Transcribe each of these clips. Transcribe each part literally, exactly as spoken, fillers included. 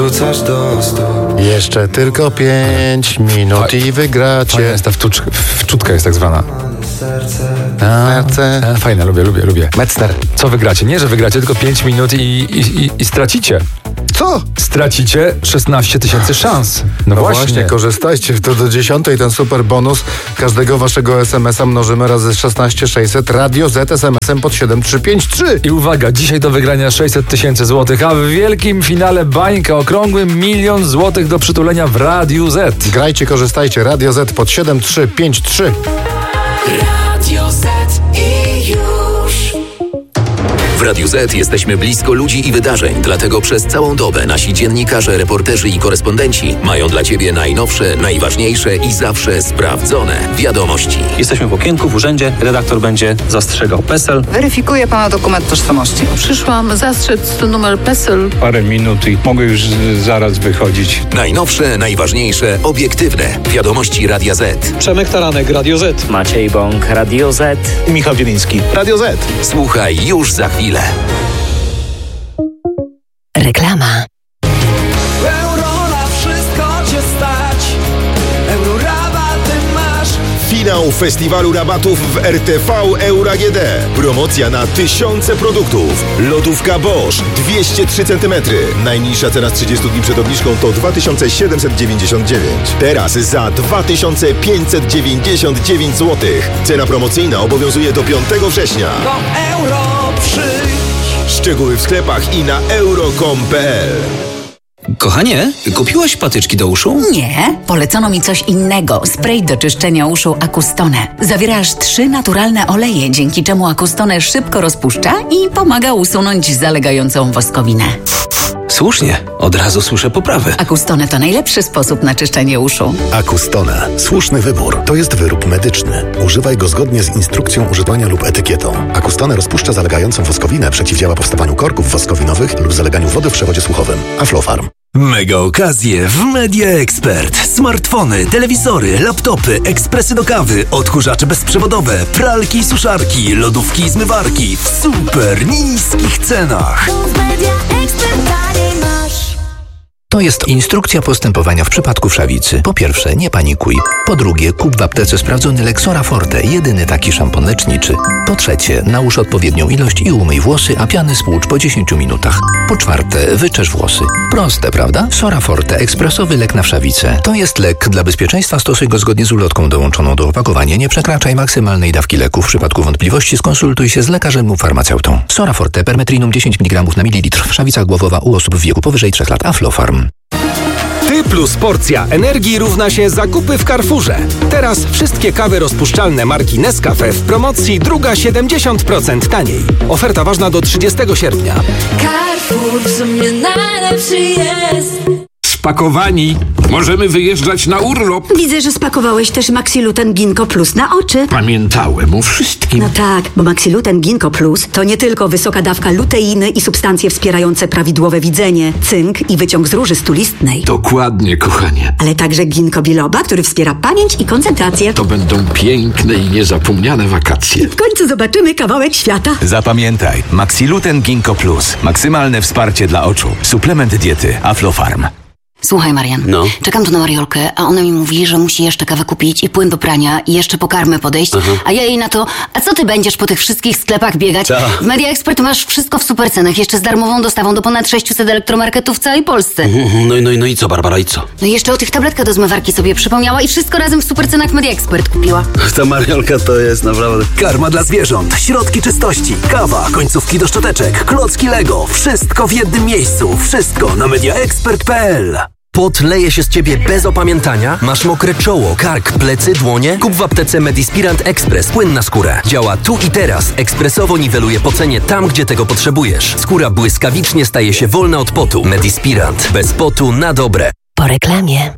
Jeszcze tylko pięć minut i wygracie. Fajna jest ta wtucz, wczutka jest tak zwana. Serce. A, fajne, lubię, lubię, lubię. Metzner. Co wygracie? Nie, że wygracie, tylko pięć minut i, i, i, i stracicie. Co? Stracicie szesnaście tysięcy szans. No, No właśnie. właśnie, korzystajcie. To do dziesiątej ten super bonus. Każdego waszego es em es a mnożymy razy szesnaście sześćset. Radio Z es em esem pod siedem trzy pięć trzy. I uwaga, dzisiaj do wygrania sześćset tysięcy złotych, a w wielkim finale bańka okrągłym milion złotych do przytulenia w Radiu Z. Grajcie, korzystajcie. Radio Z pod siedem trzy pięć trzy. Radio Z i już. W Radiu Z jesteśmy blisko ludzi i wydarzeń, dlatego przez całą dobę nasi dziennikarze, reporterzy i korespondenci mają dla Ciebie najnowsze, najważniejsze i zawsze sprawdzone wiadomości. Jesteśmy w okienku w urzędzie, redaktor będzie zastrzegał PESEL. Weryfikuje pana dokument tożsamości. Przyszłam zastrzec numer PESEL. Parę minut i mogę już z, zaraz wychodzić. Najnowsze, najważniejsze, obiektywne wiadomości Radia Z. Przemek Taranek, Radio Z. Maciej Bąk, Radio Z. Michał Wieliński, Radio Z. Słuchaj już za chwilę. Reklama. Euro na wszystko cię stać. Euro rabaty masz. Finał festiwalu rabatów w R T V Euro A G D. Promocja na tysiące produktów. Lodówka Bosch dwieście trzy centymetry. Najniższa cena z trzydziestu dni przed obniżką to dwa tysiące siedemset dziewięćdziesiąt dziewięć. Teraz za dwa tysiące pięćset dziewięćdziesiąt dziewięć złotych. Cena promocyjna obowiązuje do piątego września. Do euro przyjdź. Szczegóły w sklepach i na euro kropka com kropka pe el. Kochanie, kupiłaś patyczki do uszu? Nie, polecono mi coś innego. Spray do czyszczenia uszu Acustone. Zawiera aż trzy naturalne oleje, dzięki czemu Acustone szybko rozpuszcza i pomaga usunąć zalegającą woskowinę. Słusznie, od razu słyszę poprawę. Acustone to najlepszy sposób na czyszczenie uszu. Acustone. Słuszny wybór. To jest wyrób medyczny. Używaj go zgodnie z instrukcją używania lub etykietą. Acustone rozpuszcza zalegającą woskowinę, przeciwdziała powstawaniu korków woskowinowych lub zaleganiu wody w przewodzie słuchowym. Aflofarm. Mega okazje w Media Expert. Smartfony, telewizory, laptopy, ekspresy do kawy, odkurzacze bezprzewodowe, pralki i suszarki, lodówki i zmywarki w super niskich cenach. To jest instrukcja postępowania w przypadku wszawicy. Po pierwsze, nie panikuj. Po drugie, kup w aptece sprawdzony Lexora Forte, jedyny taki szampon leczniczy. Po trzecie, nałóż odpowiednią ilość i umyj włosy, a piany spłucz po dziesięciu minutach. Po czwarte, wyczesz włosy. Proste, prawda? Sora Forte, ekspresowy lek na wszawicę. To jest lek. Dla bezpieczeństwa stosuj go zgodnie z ulotką dołączoną do opakowania. Nie przekraczaj maksymalnej dawki leku. W przypadku wątpliwości skonsultuj się z lekarzem lub farmaceutą. Sora Forte, permetrinum dziesięć miligramów na mililitr. Wszawica głowowa u osób w wieku powyżej trzech lat. Aflofarm. Ty plus porcja energii równa się zakupy w Carrefourze. Teraz wszystkie kawy rozpuszczalne marki Nescafe w promocji druga siedemdziesiąt procent taniej. Oferta ważna do trzydziestego sierpnia. Carrefour w sumie najlepszy jest. Spakowani. Możemy wyjeżdżać na urlop. Widzę, że spakowałeś też Maxiluten Ginkgo Plus na oczy. Pamiętałem o wszystkim. No tak, bo Maxiluten Ginkgo Plus to nie tylko wysoka dawka luteiny i substancje wspierające prawidłowe widzenie, cynk i wyciąg z róży stulistnej. Dokładnie, kochanie. Ale także ginkgo biloba, który wspiera pamięć i koncentrację. To będą piękne i niezapomniane wakacje. W końcu zobaczymy kawałek świata. Zapamiętaj, Maxiluten Ginkgo Plus. Maksymalne wsparcie dla oczu. Suplement diety Aflofarm. Słuchaj, Marian, No. czekam tu na Mariolkę, a ona mi mówi, że musi jeszcze kawę kupić i płyn do prania i jeszcze po karmę podejść, Aha. a ja jej na to, a co ty będziesz po tych wszystkich sklepach biegać? Ta. W Media Expert masz wszystko w supercenach, jeszcze z darmową dostawą do ponad sześciuset elektromarketów w całej Polsce. No i no, no i co, Barbara, i co? No i jeszcze o tych tabletkach do zmywarki sobie przypomniała i wszystko razem w supercenach w Media Expert kupiła. Ta Mariolka to jest naprawdę... Karma dla zwierząt, środki czystości, kawa, końcówki do szczoteczek, klocki Lego. Wszystko w jednym miejscu. Wszystko na mediaexpert kropka pe el. Pot leje się z ciebie bez opamiętania? Masz mokre czoło, kark, plecy, dłonie? Kup w aptece Medispirant Express płyn na skórę. Działa tu i teraz. Ekspresowo niweluje pocenie tam, gdzie tego potrzebujesz. Skóra błyskawicznie staje się wolna od potu. Medispirant. Bez potu na dobre. Po reklamie.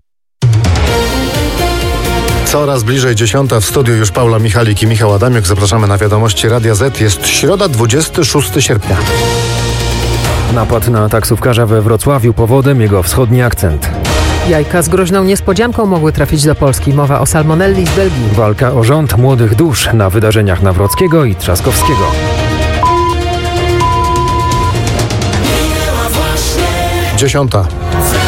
Coraz bliżej dziesiąta, w studiu już Paula Michalik i Michał Adamiuk. Zapraszamy na wiadomości Radia Z. Jest środa, dwudziestego szóstego sierpnia. Napad na taksówkarza we Wrocławiu, powodem jego wschodni akcent. Jajka z groźną niespodzianką mogły trafić do Polski. Mowa o salmonelli z Belgii. Walka o rząd młodych dusz na wydarzeniach Nawrockiego i Trzaskowskiego. Dziesiąta.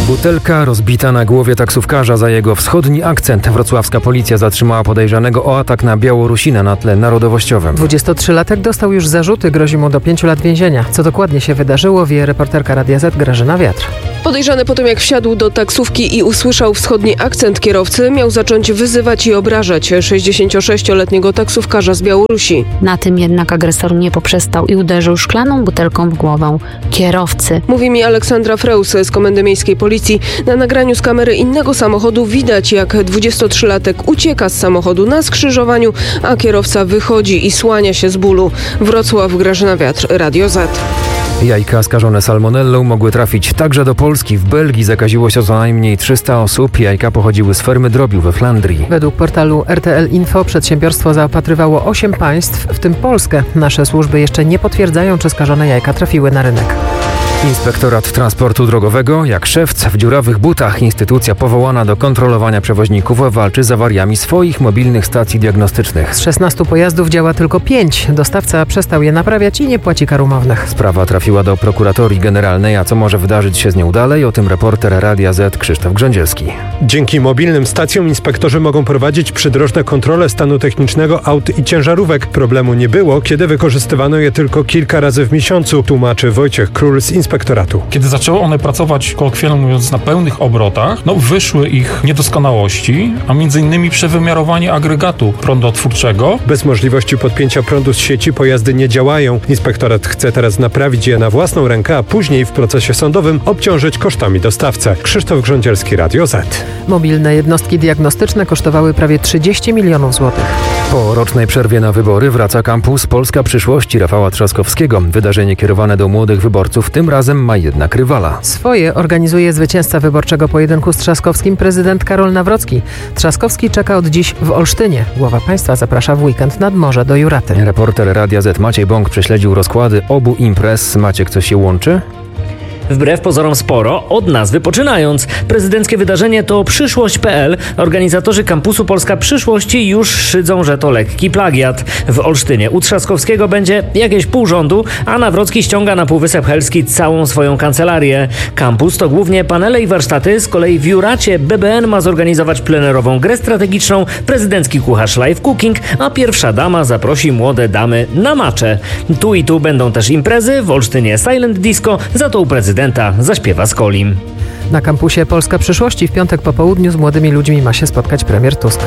Butelka rozbita na głowie taksówkarza za jego wschodni akcent. Wrocławska policja zatrzymała podejrzanego o atak na Białorusina na tle narodowościowym. dwudziestotrzylatek dostał już zarzuty, grozi mu do pięciu lat więzienia. Co dokładnie się wydarzyło, wie reporterka Radia Z Grażyna Wiatr. Podejrzany po tym, jak wsiadł do taksówki i usłyszał wschodni akcent kierowcy, miał zacząć wyzywać i obrażać sześćdziesięciosześcioletniego taksówkarza z Białorusi. Na tym jednak agresor nie poprzestał i uderzył szklaną butelką w głowę kierowcy. Mówi mi Aleksandra Freus z Komendy Miejskiej Policji. Na nagraniu z kamery innego samochodu widać, jak dwudziestotrzylatek ucieka z samochodu na skrzyżowaniu, a kierowca wychodzi i słania się z bólu. Wrocław, Grażyna Wiatr, Radio Z. Jajka skażone salmonellą mogły trafić także do Polski. W Belgii zakaziło się co najmniej trzysta osób. Jajka pochodziły z fermy drobiu we Flandrii. Według portalu R T L Info przedsiębiorstwo zaopatrywało osiem państw, w tym Polskę. Nasze służby jeszcze nie potwierdzają, czy skażone jajka trafiły na rynek. Inspektorat Transportu Drogowego, jak szewc w dziurawych butach. Instytucja powołana do kontrolowania przewoźników walczy z awariami swoich mobilnych stacji diagnostycznych. Z szesnastu pojazdów działa tylko pięć. Dostawca przestał je naprawiać i nie płaci kar umownych. Sprawa trafiła do prokuratorii generalnej, a co może wydarzyć się z nią dalej? O tym reporter Radia Z Krzysztof Grządzielski. Dzięki mobilnym stacjom inspektorzy mogą prowadzić przydrożne kontrole stanu technicznego aut i ciężarówek. Problemu nie było, kiedy wykorzystywano je tylko kilka razy w miesiącu, tłumaczy Wojciech Król z inspektoratu. Kiedy zaczęły one pracować, kolokwialnie mówiąc, na pełnych obrotach, no wyszły ich niedoskonałości, a między innymi przewymiarowanie agregatu prądotwórczego. Bez możliwości podpięcia prądu z sieci pojazdy nie działają. Inspektorat chce teraz naprawić je na własną rękę, a później w procesie sądowym obciążyć kosztami dostawcę. Krzysztof Grządzielski, Radio Z. Mobilne jednostki diagnostyczne kosztowały prawie trzydzieści milionów złotych. Po rocznej przerwie na wybory wraca kampus Polska Przyszłości Rafała Trzaskowskiego. Wydarzenie kierowane do młodych wyborców tym razem ma jednak rywala. Swoje organizuje zwycięzca wyborczego pojedynku z Trzaskowskim, prezydent Karol Nawrocki. Trzaskowski czeka od dziś w Olsztynie. Głowa państwa zaprasza w weekend nad morze do Juraty. Reporter Radia Z Maciej Bąk prześledził rozkłady obu imprez. Maciek, coś się łączy? Wbrew pozorom sporo, od nazwy poczynając. Prezydenckie wydarzenie to przyszłość kropka p l. Organizatorzy kampusu Polska Przyszłości już szydzą, że to lekki plagiat. W Olsztynie u Trzaskowskiego będzie jakieś pół rządu, a Nawrocki ściąga na Półwysep Helski całą swoją kancelarię. Kampus to głównie panele i warsztaty, z kolei w Juracie B B N ma zorganizować plenerową grę strategiczną, prezydencki kucharz live cooking, a pierwsza dama zaprosi młode damy na macze. Tu i tu będą też imprezy, w Olsztynie silent disco, za to u prezydenta zaśpiewa Skolim. Na kampusie Polska Przyszłości w piątek po południu z młodymi ludźmi ma się spotkać premier Tusk.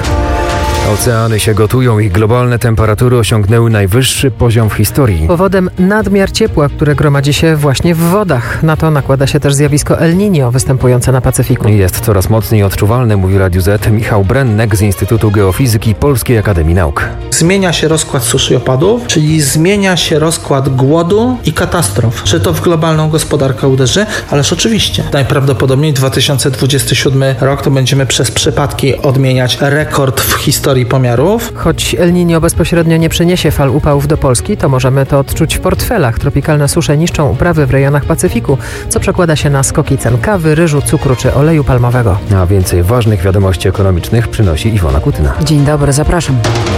Oceany się gotują, ich globalne temperatury osiągnęły najwyższy poziom w historii. Powodem nadmiar ciepła, które gromadzi się właśnie w wodach. Na to nakłada się też zjawisko El Niño występujące na Pacyfiku. Jest coraz mocniej odczuwalne, mówi Radiu Z Michał Brennek z Instytutu Geofizyki Polskiej Akademii Nauk. Zmienia się rozkład suszy i opadów, czyli zmienia się rozkład głodu i katastrof. Czy to w globalną gospodarkę uderzy? Ależ oczywiście. Najprawdopodobniej dwa tysiące dwudziesty siódmy rok to będziemy przez przypadki odmieniać rekord w historii pomiarów. Choć El Niño bezpośrednio nie przyniesie fal upałów do Polski, to możemy to odczuć w portfelach. Tropikalne susze niszczą uprawy w rejonach Pacyfiku, co przekłada się na skoki cen kawy, ryżu, cukru czy oleju palmowego. A więcej ważnych wiadomości ekonomicznych przynosi Iwona Kutyna. Dzień dobry, zapraszam.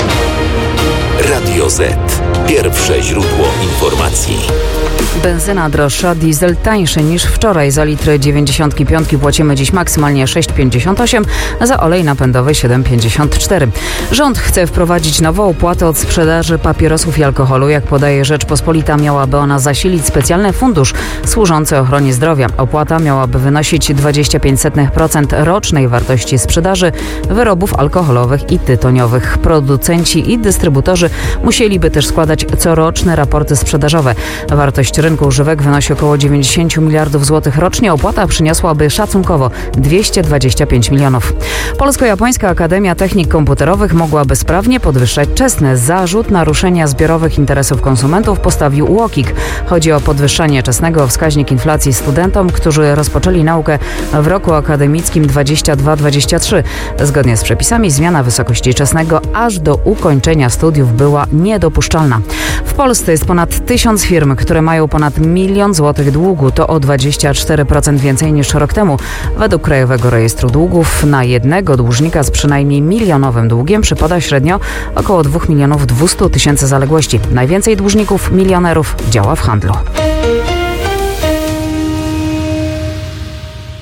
Radio Z. Pierwsze źródło informacji. Benzyna droższa, diesel tańszy niż wczoraj. Za litry dziewięćdziesiąt pięć płacimy dziś maksymalnie sześć pięćdziesiąt osiem, a za olej napędowy siedem pięćdziesiąt cztery. Rząd chce wprowadzić nową opłatę od sprzedaży papierosów i alkoholu. Jak podaje Rzeczpospolita, miałaby ona zasilić specjalny fundusz służący ochronie zdrowia. Opłata miałaby wynosić dwadzieścia pięć procent rocznej wartości sprzedaży wyrobów alkoholowych i tytoniowych. Producenci i dystrybutorzy musieliby też składać coroczne raporty sprzedażowe. Wartość rynku używek wynosi około dziewięćdziesiąt miliardów złotych rocznie. Opłata przyniosłaby szacunkowo dwieście dwadzieścia pięć milionów. Polsko-Japońska Akademia Technik Komputerowych mogłaby sprawnie podwyższać czesne. Zarzut naruszenia zbiorowych interesów konsumentów postawił UOKiK. Chodzi o podwyższanie czesnego wskaźnik inflacji studentom, którzy rozpoczęli naukę w roku akademickim dwadzieścia dwa dwadzieścia trzy. Zgodnie z przepisami zmiana wysokości czesnego aż do ukończenia studiów była niedopuszczalna. W Polsce jest ponad tysiąc firm, które mają ponad milion złotych długu. To o dwadzieścia cztery procent więcej niż rok temu. Według Krajowego Rejestru Długów na jednego dłużnika z przynajmniej milionowym długiem przypada średnio około dwa miliony dwieście tysięcy zaległości. Najwięcej dłużników, milionerów działa w handlu.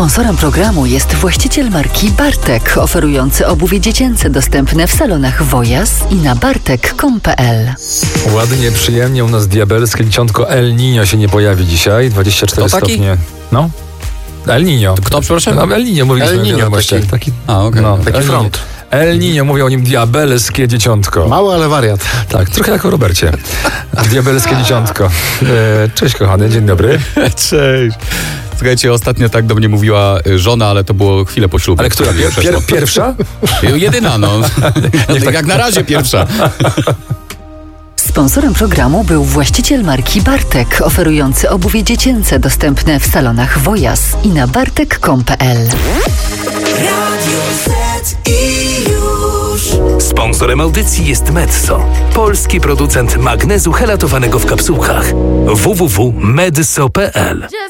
Sponsorem programu jest właściciel marki Bartek, oferujący obuwie dziecięce dostępne w salonach Wojas i na bartek kropka com kropka p l. Ładnie, przyjemnie, u nas diabelskie liczątko El Niño się nie pojawi dzisiaj, dwadzieścia cztery Kto taki? stopnie. No. El Niño. Kto, przepraszam? No, El Niño mówiliśmy. El Niño, w wiadomościach. taki- taki, A, okej. no, Taki El Niño. front. El Niño, mówią o nim diabelskie dzieciątko. Mały, ale wariat. Tak, trochę jak o Robercie. Diabelskie dzieciątko. E, cześć kochany, dzień dobry. Cześć. Słuchajcie, ostatnio tak do mnie mówiła y, żona, ale to było chwilę po ślubie. Ale która? Pier, pier, pierwsza? Jedyna, no. Jak na razie pierwsza. Sponsorem programu był właściciel marki Bartek, oferujący obuwie dziecięce dostępne w salonach Wojas i na bartek kropka com kropka p l. Sponsorem audycji jest Medso, polski producent magnezu helatowanego w kapsułkach. w w w kropka medso kropka p l.